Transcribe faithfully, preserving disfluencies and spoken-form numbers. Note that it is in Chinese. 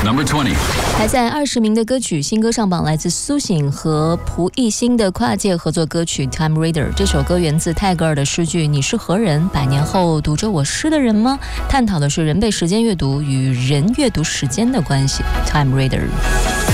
Number twenty. 排在二十名的歌曲，新歌上榜，来自苏醒和蒲熠星的跨界合作歌曲《Time Reader》。这首歌源自泰戈尔的诗句：“你是何人？百年后读着我诗的人吗？”探讨的是人被时间阅读与人阅读时间的关系。Time Reader。